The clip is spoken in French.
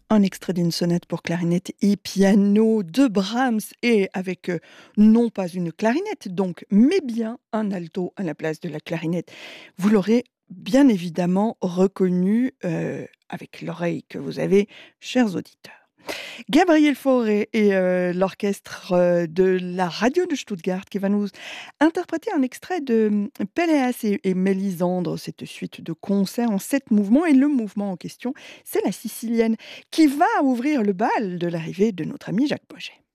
Un extrait d'une sonate pour clarinette et piano de Brahms et avec, non pas une clarinette donc, mais bien un alto à la place de la clarinette. Vous l'aurez bien évidemment reconnu, avec l'oreille que vous avez, chers auditeurs. Gabriel Fauré et l'orchestre, de la radio de Stuttgart qui va nous interpréter un extrait de, Péléas et Mélisandre, cette suite de concerts en 7 mouvements et le mouvement en question, c'est la sicilienne qui va ouvrir le bal de l'arrivée de notre ami Jacques Boget.